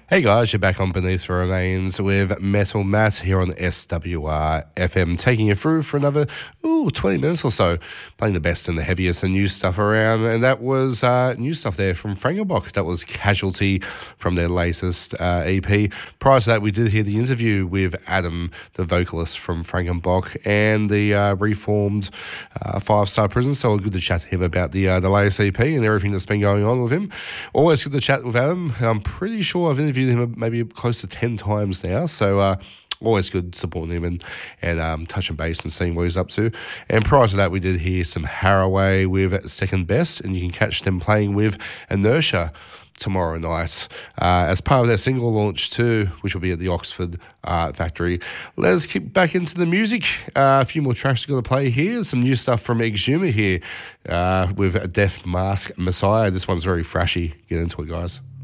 Hey guys, you're back on Beneath the Remains with Metal Matt here on SWR FM, taking you through for another 20 minutes or so, playing the best and the heaviest and new stuff around. And that was new stuff there from Frankenbach. That was Casualty from their latest EP. Prior to that, we did hear the interview with Adam, the vocalist from Frankenbach, and the reformed Five Star Prison. So good to chat to him about the latest EP and everything that's been going on with him. Always good to chat with Adam. I'm pretty sure I've interviewed him maybe close to 10 times now, so always good supporting him and touching base and seeing what he's up to. And prior to that, we did hear some Haraway with Second Best, and you can catch them playing with Inertia tomorrow night as part of their single launch too, which will be at the Oxford Factory. Let's keep back into the music. A few more tracks we're going to play here. Some new stuff from Exuma here with Death Mask Messiah. This one's very thrashy. Get into it, guys.